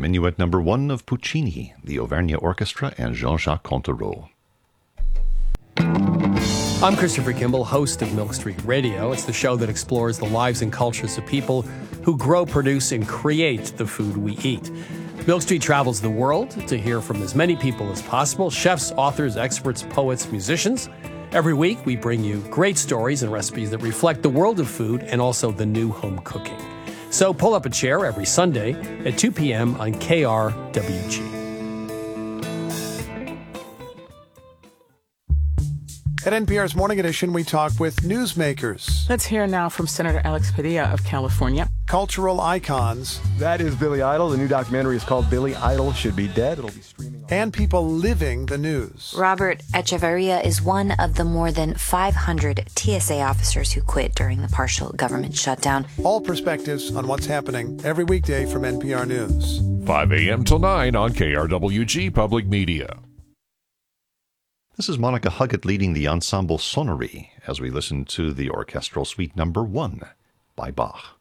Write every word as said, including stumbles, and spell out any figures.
Minuet Number One of Puccini, the Auvergne Orchestra, and Jean-Jacques Contereau. I'm Christopher Kimball, host of Milk Street Radio. It's the show that explores the lives and cultures of people who grow, produce, and create the food we eat. Milk Street travels the world to hear from as many people as possible, chefs, authors, experts, poets, musicians. Every week, we bring you great stories and recipes that reflect the world of food and also the new home cooking. So pull up a chair every Sunday at two p.m. on K R W G. At N P R's Morning Edition, we talk with newsmakers. Let's hear now from Senator Alex Padilla of California. Cultural icons. That is Billy Idol. The new documentary is called Billy Idol Should Be Dead. It'll be streaming on... And people living the news. Robert Echeverria is one of the more than five hundred T S A officers who quit during the partial government shutdown. All perspectives on what's happening every weekday from N P R News. five a.m. till nine on K R W G Public Media. This is Monica Huggett leading the Ensemble Sonnerie as we listen to the Orchestral Suite Number One by Bach.